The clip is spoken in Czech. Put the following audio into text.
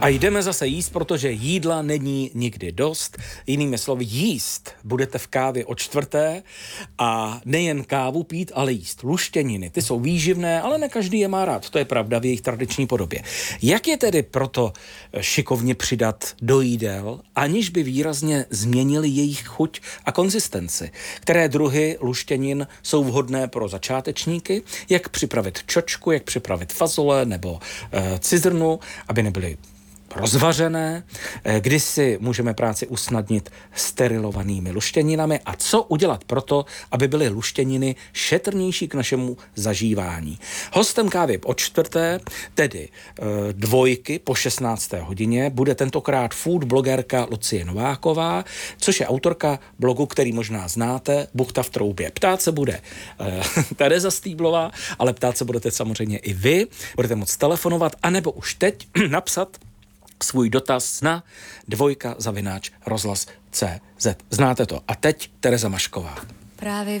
A jdeme zase jíst, protože jídla není nikdy dost. Jinými slovy, jíst budete v kávě o 4:00 a nejen kávu pít, ale jíst luštěniny. Ty jsou výživné, ale ne každý je má rád. To je pravda v jejich tradiční podobě. Jak je tedy proto šikovně přidat do jídel, aniž by výrazně změnili jejich chuť a konzistenci? Které druhy luštěnin jsou vhodné pro začátečníky? Jak připravit čočku, jak připravit fazole nebo cizrnu, aby nebyly rozvařené, kdy si můžeme práci usnadnit sterilovanými luštěninami a co udělat proto, aby byly luštěniny šetrnější k našemu zažívání. Hostem kávy o 4:00, tedy dvojky po 16. hodině, bude tentokrát food blogerka Lucie Nováková, což je autorka blogu, který možná znáte, Buchta v troubě. Ptát se bude Tereza Stýblová, ale ptát se budete samozřejmě i vy. Budete moct telefonovat, anebo už teď napsat svůj dotaz na dvojka@rozhlas.cz. Znáte to. A teď Tereza Mašková. Právě